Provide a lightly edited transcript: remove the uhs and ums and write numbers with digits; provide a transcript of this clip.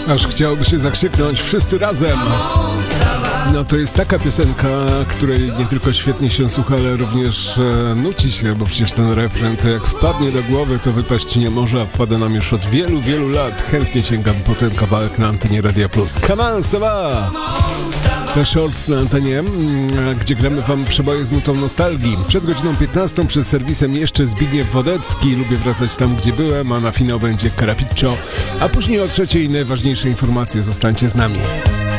Aż chciałoby się zakrzyknąć wszyscy razem. No to jest taka piosenka, której nie tylko świetnie się słucha, ale również nuci się, bo przecież ten refren to jak wpadnie do głowy, to wypaść nie może, a wpada nam już od wielu, wielu lat. Chętnie sięgam po ten kawałek na antenie Radia Plus. Come on, Saba! To Shorts na antenie, gdzie gramy wam przeboje z nutą nostalgii. Przed godziną 15 przed serwisem jeszcze Zbigniew Wodecki. Lubię wracać tam, gdzie byłem, a na finał będzie Carapiccio. A później o 3:00 najważniejsze informacje. Zostańcie z nami.